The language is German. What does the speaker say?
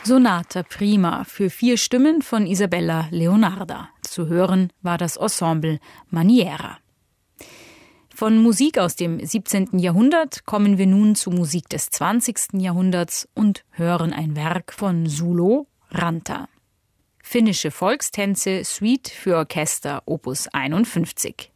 Sonata Prima für 4 Stimmen von Isabella Leonarda. Zu hören war das Ensemble Maniera. Von Musik aus dem 17. Jahrhundert kommen wir nun zu Musik des 20. Jahrhunderts und hören ein Werk von Sulo Ranta. Finnische Volkstänze, Suite für Orchester, Opus 51.